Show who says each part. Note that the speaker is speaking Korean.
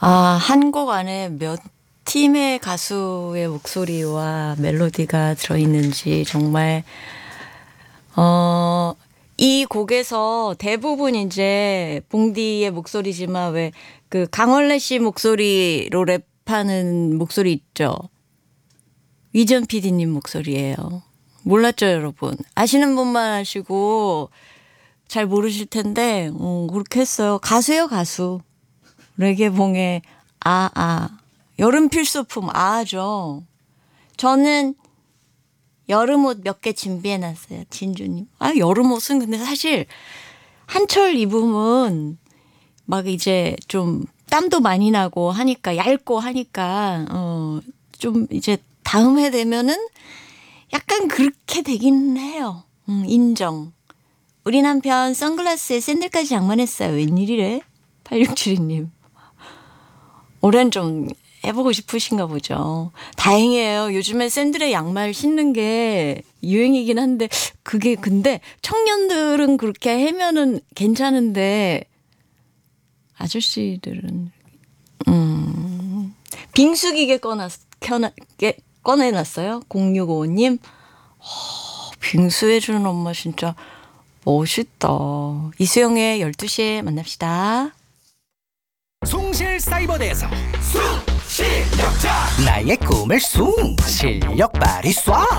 Speaker 1: 한 곡 안에 몇 팀의 가수의 목소리와 멜로디가 들어있는지 정말 이 곡에서 대부분 이제 봉디의 목소리지만 왜 그 강원래 씨 목소리로 랩하는 목소리 있죠. 위전 PD님 목소리예요. 몰랐죠, 여러분? 아시는 분만 아시고 잘 모르실 텐데 그렇게 했어요. 가수예요, 가수. 레게봉의 여름 필수품 아죠. 저는 여름옷 몇 개 준비해놨어요. 진주님. 여름옷은 근데 사실 한철 입으면 막 이제 좀 땀도 많이 나고 하니까 얇고 하니까 좀 이제 다음 해 되면은 약간 그렇게 되긴 해요. 인정. 우리 남편 선글라스에 샌들까지 장만했어요. 웬일이래? 8672님. 올해는 좀 해보고 싶으신가 보죠. 다행이에요. 요즘에 샌들에 양말 신는 게 유행이긴 한데 그게 근데 청년들은 그렇게 하면은 괜찮은데 아저씨들은 빙수기계 꺼내놨어요. 0655님. 빙수해주는 엄마 진짜 멋있다. 이수영의 12시에 만납시다.
Speaker 2: 숭실사이버대에서 숭실력자 나의 꿈을 숭 실력 발휘 쏴